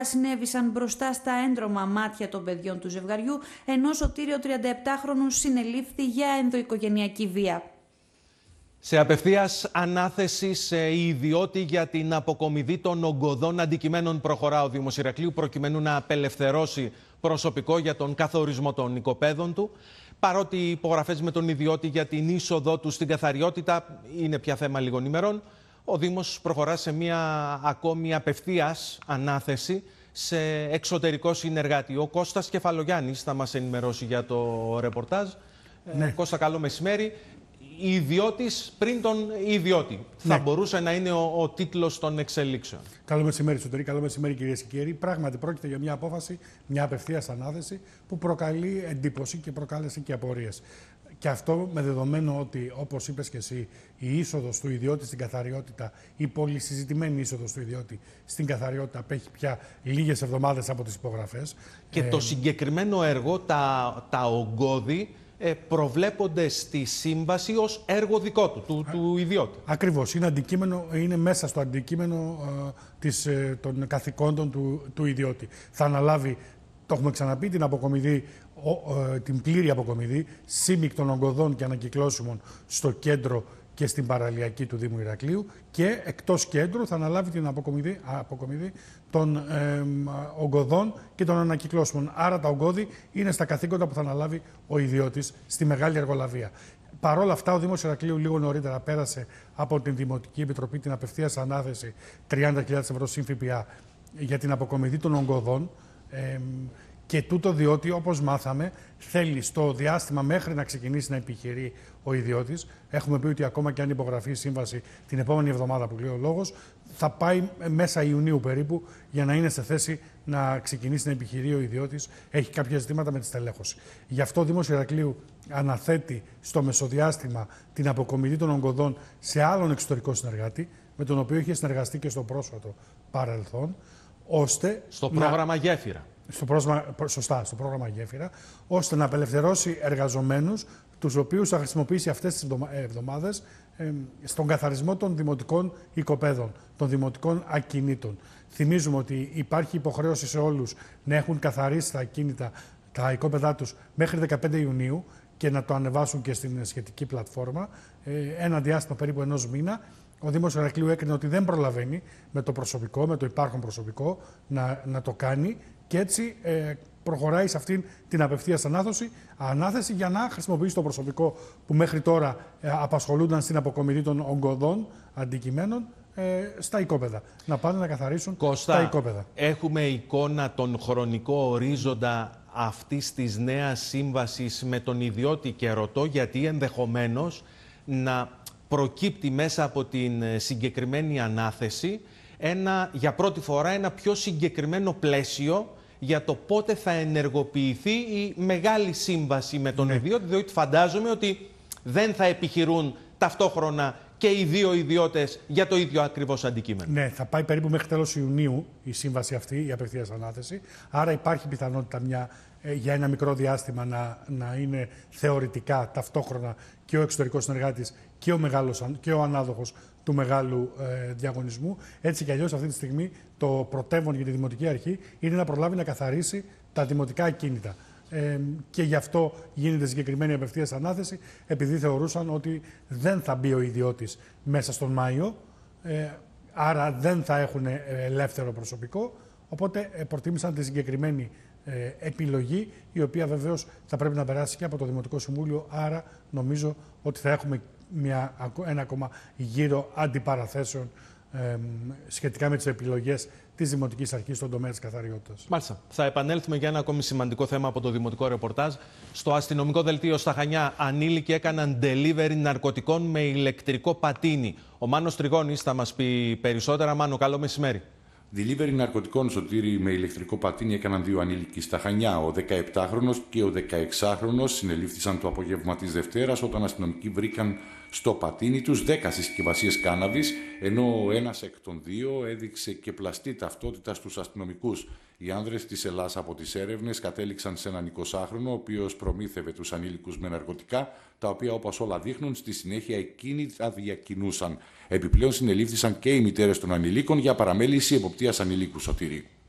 συνέβησαν μπροστά στα έντρωμα μάτια των παιδιών του ζευγαριού, ενώ Σωτήριο 37χρονου συνελήφθη για ενδοοικογενειακή βία. Σε απευθείας ανάθεση σε ιδιώτη για την αποκομιδή των ογκωδών αντικειμένων προχωρά ο Δήμος Ηρακλείου προκειμένου να απελευθερώσει προσωπικό για τον καθορισμό των οικοπαίδων του. Παρότι οι υπογραφές με τον ιδιώτη για την είσοδό του στην καθαριότητα είναι πια θέμα λίγων ημερών, ο Δήμος προχωρά σε μια ακόμη απευθείας ανάθεση σε εξωτερικό συνεργάτη. Ο Κώστας Κεφαλογιάννης θα μας ενημερώσει για το ρεπορτάζ. Ναι. Κώστα, καλό μεσημέρι. Ιδιώτης πριν τον ιδιώτη. Ναι. Θα μπορούσε να είναι ο τίτλος των εξελίξεων. Καλό μεσημέρι, Σωτήρη. Καλό μεσημέρι, κυρίες και κύριοι. Πράγματι, πρόκειται για μια απόφαση, μια απευθείας ανάθεση που προκαλεί εντύπωση και προκάλεσε και απορίες. Και αυτό με δεδομένο ότι, όπως είπες και εσύ, η είσοδος του ιδιώτη στην καθαριότητα, η πολυσυζητημένη είσοδος του ιδιώτη στην καθαριότητα απέχει πια λίγες εβδομάδες από τις υπογραφές. Και το συγκεκριμένο έργο, τα ογκώδη, προβλέπονται στη σύμβαση ως έργο δικό του ιδιώτη. Ακριβώς. Είναι μέσα στο αντικείμενο των καθηκόντων του ιδιώτη. Θα αναλάβει, το έχουμε ξαναπεί, την αποκομιδή, την πλήρη αποκομιδή σύμμικτων ογκωδών και ανακυκλώσιμων στο κέντρο και στην παραλιακή του Δήμου Ηρακλείου, και εκτός κέντρου θα αναλάβει την αποκομιδή των ογκωδών και των ανακυκλώσιμων. Άρα τα ογκώδη είναι στα καθήκοντα που θα αναλάβει ο ιδιώτης στη μεγάλη εργολαβία. Παρ' όλα αυτά, ο Δήμος Ηρακλείου λίγο νωρίτερα πέρασε από την Δημοτική Επιτροπή την απευθείας ανάθεση 30.000 ευρώ συν ΦΠΑ για την αποκομιδή των ογκωδών. Και τούτο διότι, όπως μάθαμε, θέλει στο διάστημα μέχρι να ξεκινήσει να επιχειρεί ο ιδιώτης. Έχουμε πει ότι ακόμα και αν υπογραφεί η σύμβαση την επόμενη εβδομάδα που λέει ο λόγος, θα πάει μέσα Ιουνίου περίπου για να είναι σε θέση να ξεκινήσει να επιχειρεί ο ιδιώτης. Έχει κάποια ζητήματα με τη στελέχωση. Γι' αυτό ο Δήμος Ηρακλείου αναθέτει στο μεσοδιάστημα την αποκομιδή των ογκωδών σε άλλον εξωτερικό συνεργάτη, με τον οποίο είχε συνεργαστεί και στο πρόσφατο παρελθόν, ώστε. Στο πρόγραμμα Γέφυρα. Στο πρόγραμμα Γέφυρα, ώστε να απελευθερώσει εργαζομένους, τους οποίους θα χρησιμοποιήσει αυτές τις εβδομάδες στον καθαρισμό των δημοτικών οικοπαίδων, των δημοτικών ακινήτων. Θυμίζουμε ότι υπάρχει υποχρέωση σε όλους να έχουν καθαρίσει τα ακίνητα, τα οικόπαιδά τους μέχρι 15 Ιουνίου και να το ανεβάσουν και στην σχετική πλατφόρμα. Ένα διάστημα περίπου ενός μήνα. Ο Δήμος Ηρακλείου έκρινε ότι δεν προλαβαίνει με το προσωπικό, με το υπάρχον προσωπικό, να το κάνει. Και έτσι προχωράει σε αυτήν την απευθείας ανάθεση για να χρησιμοποιήσει το προσωπικό που μέχρι τώρα απασχολούνταν στην αποκομιδή των ογκωδών αντικειμένων στα οικόπεδα. Να πάνε να καθαρίσουν τα οικόπεδα. Έχουμε εικόνα τον χρονικό ορίζοντα αυτής της νέας σύμβασης με τον ιδιώτη, και ρωτώ γιατί ενδεχομένως να προκύπτει μέσα από την συγκεκριμένη ανάθεση για πρώτη φορά ένα πιο συγκεκριμένο πλαίσιο για το πότε θα ενεργοποιηθεί η μεγάλη σύμβαση με τον ιδιώτη, διότι φαντάζομαι ότι δεν θα επιχειρούν ταυτόχρονα και οι δύο ιδιώτες για το ίδιο ακριβώς αντικείμενο. Ναι, θα πάει περίπου μέχρι τέλος Ιουνίου η σύμβαση αυτή, η απευθείας ανάθεση. Άρα υπάρχει πιθανότητα για ένα μικρό διάστημα να είναι θεωρητικά ταυτόχρονα και ο εξωτερικός συνεργάτης και ο ανάδοχος του μεγάλου διαγωνισμού. Έτσι κι αλλιώς αυτή τη στιγμή το πρωτεύον για τη Δημοτική Αρχή είναι να προλάβει να καθαρίσει τα δημοτικά ακίνητα. Και γι' αυτό γίνεται συγκεκριμένη απευθείας ανάθεση, επειδή θεωρούσαν ότι δεν θα μπει ο ιδιώτης μέσα στον Μάιο, άρα δεν θα έχουν ελεύθερο προσωπικό, οπότε προτίμησαν τη συγκεκριμένη επιλογή, η οποία βεβαίως θα πρέπει να περάσει και από το Δημοτικό Συμβούλιο, άρα νομίζω ότι θα έχουμε ένα ακόμα γύρο αντιπαραθέσεων σχετικά με τις επιλογές της Δημοτικής Αρχής στον τομέα της καθαριότητας. Μάλιστα. Θα επανέλθουμε για ένα ακόμη σημαντικό θέμα από το δημοτικό ρεπορτάζ. Στο αστυνομικό δελτίο στα Χανιά, ανήλικοι έκαναν delivery ναρκωτικών με ηλεκτρικό πατίνι. Ο Μάνος Τριγώνης θα μας πει περισσότερα. Μάνο, καλό μεσημέρι. Delivery ναρκωτικών, Σωτήρη, με ηλεκτρικό πατίνι έκαναν δύο ανήλικοι στα Χανιά. Ο 17χρονος και ο 16χρονος συνελήφθησαν το απόγευμα της Δευτέρας όταν αστυνομικοί βρήκαν στο πατίνι τους 10 συσκευασίες κάναβης, ενώ ο ένας εκ των δύο έδειξε και πλαστή ταυτότητα στους αστυνομικούς. Οι άνδρες της Ελλάς από τις έρευνες κατέληξαν σε έναν 20χρονο, ο οποίος προμήθευε τους ανήλικους με ναρκωτικά, τα οποία όπως όλα δείχνουν στη συνέχεια εκείνοι τα διακινούσαν. Επιπλέον συνελήφθησαν και οι μητέρες των ανηλίκων για παραμέληση εποπτείας ανηλίκου, Σωτήρη.